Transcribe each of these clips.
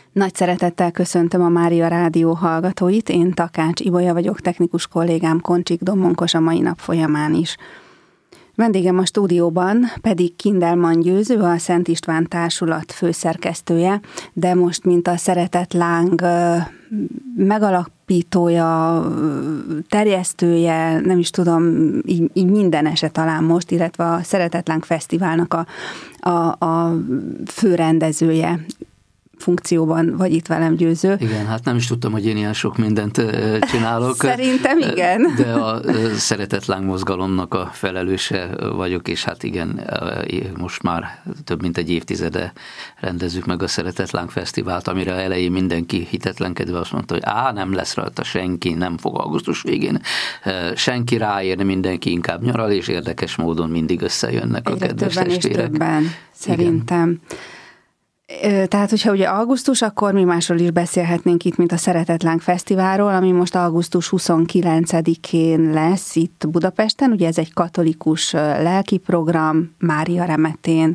Nagy szeretettel köszöntöm a Mária Rádió hallgatóit, én Takács Ibolya vagyok, technikus kollégám Koncsik Domonkos a mai nap folyamán is. Vendégem a stúdióban pedig Kindelman Győző, a Szent István Társulat főszerkesztője, de most mint a Szeretett Láng megalapítója, terjesztője, nem is tudom, így minden eset talán most, illetve a Szeretett Láng Fesztiválnak a főrendezője funkcióban vagy itt velem, Győző. Igen, hát nem is tudtam, hogy én ilyen sok mindent csinálok. Szerintem igen. De a Szeretett Láng mozgalomnak a felelőse vagyok, és hát igen, most már több mint egy évtizede rendezzük meg a Szeretett Láng Fesztivált, amire elején mindenki hitetlenkedve azt mondta, hogy nem lesz rajta senki, nem fog augusztus végén senki ráérni, mindenki inkább nyaral, és érdekes módon mindig összejönnek egyre a kedves testvérek. Többen, szerintem. Igen. Tehát, hogyha ugye augusztus, akkor mi másról is beszélhetnénk itt, mint a Szeretett Láng Fesztiválról, ami most augusztus 29-én lesz itt Budapesten. Ugye ez egy katolikus lelkiprogram, Mária remetén.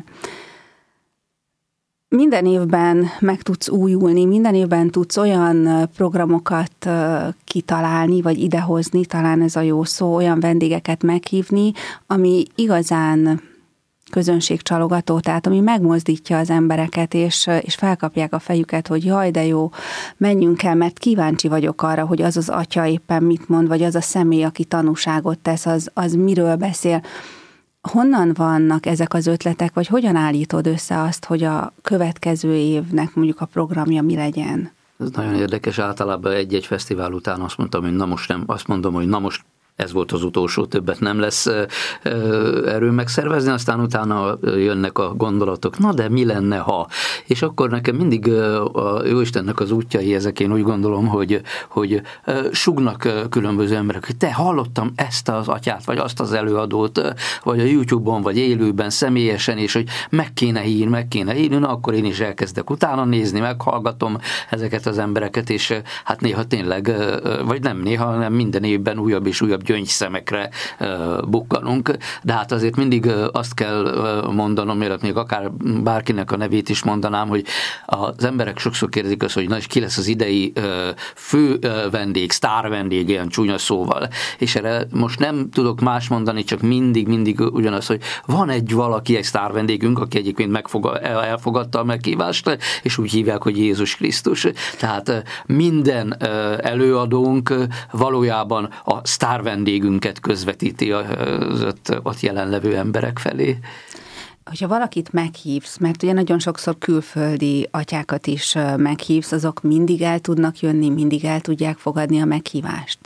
Minden évben meg tudsz újulni, minden évben tudsz olyan programokat kitalálni, vagy idehozni, talán ez a jó szó, olyan vendégeket meghívni, ami igazán közönségcsalogató, tehát ami megmozdítja az embereket, és felkapják a fejüket, hogy jaj, de jó, menjünk el, mert kíváncsi vagyok arra, hogy az atya éppen mit mond, vagy az a személy, aki tanúságot tesz, az miről beszél. Honnan vannak ezek az ötletek, vagy hogyan állítod össze azt, hogy a következő évnek mondjuk a programja mi legyen? Ez nagyon érdekes, általában egy-egy fesztivál után azt mondom, hogy na most ez volt az utolsó, többet nem lesz erről megszervezni, aztán utána jönnek a gondolatok, na de mi lenne, ha? És akkor nekem mindig a Jóistennek az útjai ezek, én úgy gondolom, hogy sugnak különböző emberek, hogy te hallottam ezt az atyát, vagy azt az előadót, vagy a YouTube-on, vagy élőben, személyesen, és hogy meg kéne írni, na akkor én is elkezdek utána nézni, meghallgatom ezeket az embereket, és hát néha tényleg, vagy nem néha, hanem minden évben újabb és újabb gyöngyszemekre bukkanunk, de hát azért mindig azt kell mondanom, mert még akár bárkinek a nevét is mondanám, hogy az emberek sokszor kérdezik azt, hogy na és ki lesz az idei fő vendég, sztár vendég, ilyen csúnya szóval. És erre most nem tudok más mondani, csak mindig ugyanaz, hogy van egy sztár vendégünk, aki egyébként elfogadta a meghívást, és úgy hívják, hogy Jézus Krisztus. Tehát minden előadónk valójában a sztár vendégünket közvetíti az ott jelenlevő emberek felé. Hogyha valakit meghívsz, mert ugye nagyon sokszor külföldi atyákat is meghívsz, azok mindig el tudnak jönni, mindig el tudják fogadni a meghívást?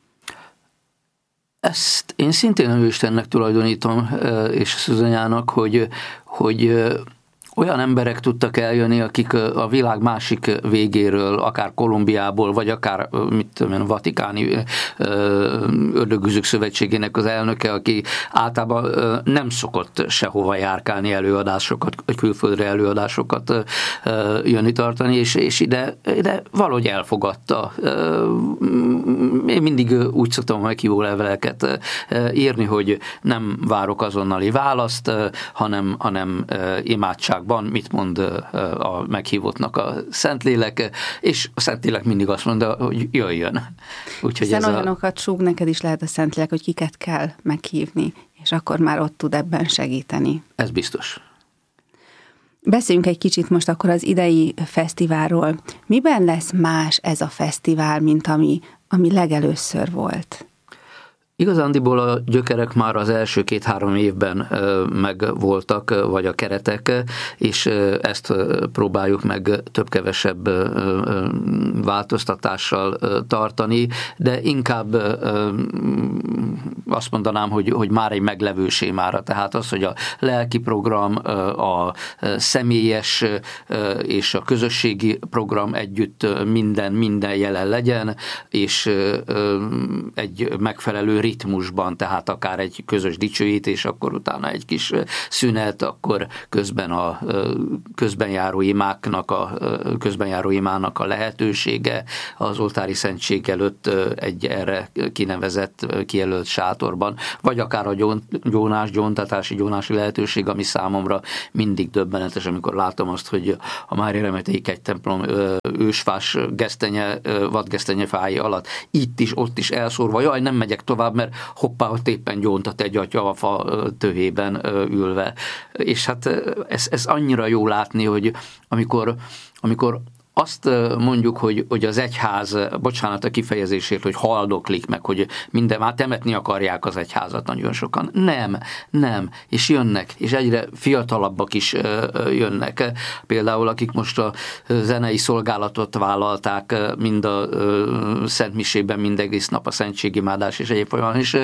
Ezt én szintén a Istennek tulajdonítom, és Szuzanyának, hogy olyan emberek tudtak eljönni, akik a világ másik végéről, akár Kolumbiából, vagy akár a Vatikáni Ördögűzők Szövetségének az elnöke, aki általában nem szokott sehova járkálni előadásokat, külföldre előadásokat jönni tartani, és ide valahogy elfogadta. Én mindig úgy szoktam meghívó leveleket írni, hogy nem várok azonnali választ, hanem imádság mit mond a meghívottnak a Szentlélek, és a Szentlélek mindig azt mondja, hogy jöjjön. Hiszen olyanokat súg neked is lehet a Szentlélek, hogy kiket kell meghívni, és akkor már ott tud ebben segíteni. Ez biztos. Beszéljünk egy kicsit most akkor az idei fesztiválról. Miben lesz más ez a fesztivál, mint ami legelőször volt? Igazándiból a gyökerek már az első 2-3 évben megvoltak, vagy a keretek, és ezt próbáljuk meg több-kevesebb változtatással tartani, de inkább azt mondanám, hogy már egy meglevő sémára. Tehát az, hogy a lelki program, a személyes és a közösségi program együtt minden jelen legyen, és egy megfelelő ritmusban, tehát akár egy közös dicsőítés, akkor utána egy kis szünet, akkor közben a közben járó imának a lehetősége az oltári szentség előtt egy erre kinevezett, kijelölt sátorban, vagy akár a gyóntatási lehetőség, ami számomra mindig döbbenetes, amikor látom azt, hogy a Mária Remetei kegytemplom ősfás vadgesztenyefái alatt itt is, ott is elszórva, jaj, nem megyek tovább, mert hoppá, ott éppen gyóntat egy atya a fa tövében ülve. És hát ez annyira jó látni, hogy amikor azt mondjuk, hogy az egyház, bocsánat a kifejezésért, hogy haldoklik meg, hogy már temetni akarják az egyházat nagyon sokan. Nem. És jönnek, és egyre fiatalabbak is jönnek. Például akik most a zenei szolgálatot vállalták, mind a szentmisében, mind egész nap a szentségimádás és egyéb folyamán, és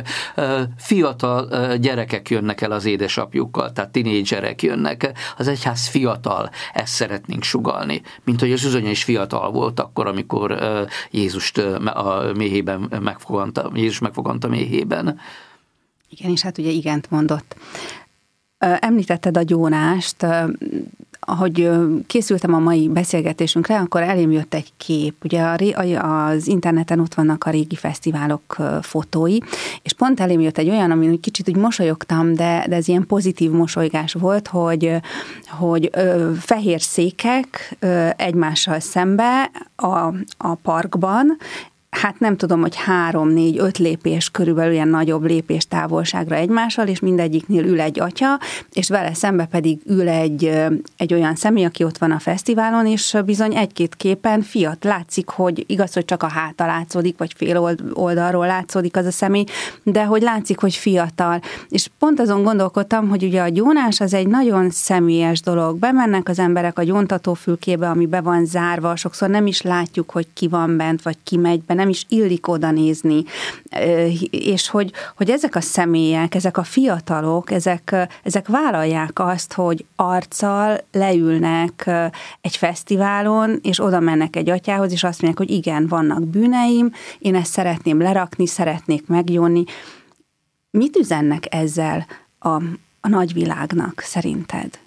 fiatal gyerekek jönnek el az édesapjukkal, tehát tinédzserek jönnek. Az egyház fiatal, ezt szeretnénk sugallni, mint hogy az is fiatal volt akkor, amikor Jézust a méhében Jézus megfoganta méhében. Igen, és hát ugye igent mondott. Említetted a gyónást, ahogy készültem a mai beszélgetésünkre, akkor elém jött egy kép. Ugye az interneten ott vannak a régi fesztiválok fotói, és pont elém jött egy olyan, amin kicsit úgy mosolyogtam, de ez ilyen pozitív mosolygás volt, hogy fehér székek egymással szembe a parkban, hát nem tudom, hogy 3-4-5 lépés körülbelül ilyen nagyobb lépés távolságra egymással, és mindegyiknél ül egy atya, és vele szembe pedig ül egy olyan személy, aki ott van a fesztiválon, és bizony egy-két képen látszik, hogy igaz, hogy csak a háta látszódik, vagy fél oldalról látszódik az a személy, de hogy látszik, hogy fiatal. És pont azon gondolkodtam, hogy ugye a gyónás az egy nagyon személyes dolog. Bemennek az emberek a gyóntatófülkébe, ami be van zárva, sokszor nem is látjuk, hogy ki van bent, vagy ki megy be, nem is illik oda nézni, és hogy ezek a személyek, ezek a fiatalok, ezek vállalják azt, hogy arccal leülnek egy fesztiválon, és oda mennek egy atyához, és azt mondják, hogy igen, vannak bűneim, én ezt szeretném lerakni, szeretnék megjóni. Mit üzennek ezzel a nagyvilágnak szerinted?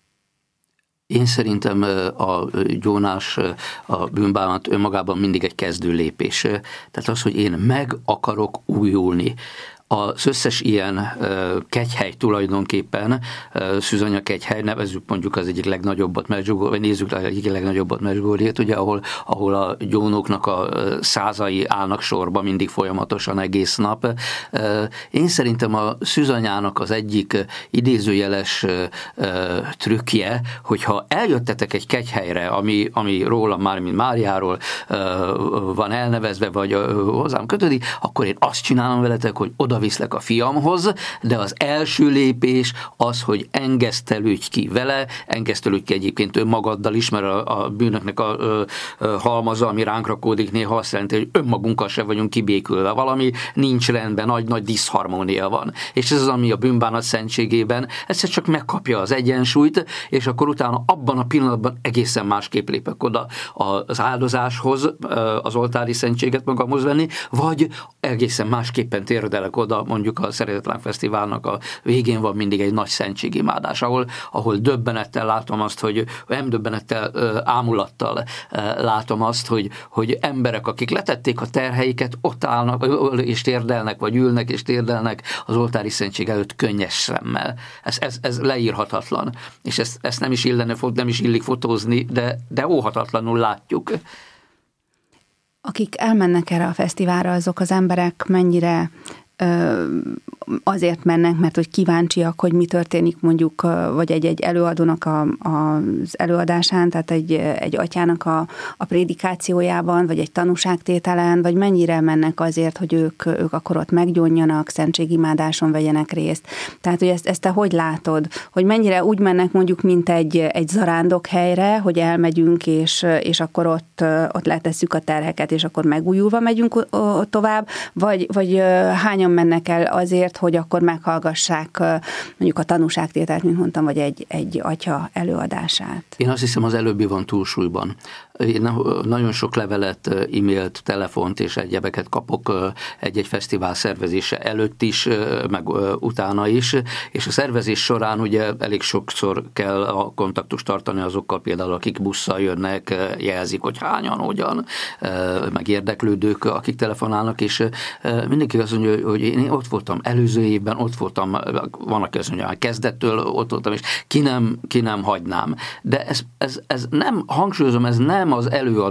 Én szerintem a gyónás, a bűnbánat önmagában mindig egy kezdő lépés. Tehát az, hogy én meg akarok újulni. Az összes ilyen kegyhely tulajdonképpen, Szűzanya kegyhely, nevezzük mondjuk az egyik legnagyobbat Medjugorje, vagy nézzük az egyik legnagyobbat Medjugorjét, ugye, ahol a gyónóknak a százai állnak sorba mindig folyamatosan egész nap. Én szerintem a Szűzanyának az egyik idézőjeles trükkje, hogyha eljöttetek egy kegyhelyre, ami rólam már, mint Máriáról van elnevezve, vagy hozzám kötődik, akkor én azt csinálom veletek, hogy oda viszlek a fiamhoz, de az első lépés az, hogy engesztelődj ki vele, engesztelődj ki egyébként önmagaddal is, mert a bűnöknek a halmaza, ami ránk rakódik, néha azt jelenti, hogy önmagunkkal se vagyunk kibékülve, valami nincs rendben, nagy diszharmónia van. És ez az, ami a bűnbánat szentségében egyszer csak megkapja az egyensúlyt, és akkor utána abban a pillanatban egészen másképp lépek oda az áldozáshoz, az oltári szentséget magamhoz venni, vagy egészen másképpen térdelek oda, mondjuk a Szeretetláng Fesztiválnak a végén van mindig egy nagy szentségimádás, ahol döbbenettel látom azt, hogy nem döbbenettel, ámulattal látom azt, hogy emberek, akik letették a terheiket, ott állnak és térdelnek, vagy ülnek és térdelnek az oltári szentség előtt könnyes szemmel. Ez leírhatatlan. És ezt nem is illik fotózni, de óhatatlanul látjuk. Akik elmennek erre a fesztiválra, azok az emberek mennyire azért mennek, mert hogy kíváncsiak, hogy mi történik mondjuk, vagy egy előadónak az előadásán, tehát egy atyának a prédikációjában, vagy egy tanúságtételen, vagy mennyire mennek azért, hogy ők akkor ott meggyónjanak, szentségimádáson vegyenek részt. Tehát, hogy ezt te hogy látod? Hogy mennyire úgy mennek mondjuk, mint egy zarándokhelyre, hogy elmegyünk, és akkor ott letesszük a terheket, és akkor megújulva megyünk tovább, vagy hányan hányan mennek el azért, hogy akkor meghallgassák mondjuk a tanúságtételt, mint mondtam, vagy egy atya előadását? Én azt hiszem, az előbbi van túlsúlyban. Én nagyon sok levelet, e-mailt, telefont és egyebeket kapok egy-egy fesztivál szervezése előtt is, meg utána is, és a szervezés során ugye elég sokszor kell a kontaktust tartani azokkal, például akik busszal jönnek, jelzik, hogy hányan, hogyan, meg érdeklődők, akik telefonálnak, és mindenki azt mondja, hogy én ott voltam előző évben, ott voltam, van, aki azt mondja, kezdettől ott voltam, és ki nem hagynám. De ez nem, hangsúlyozom, ez nem az előadó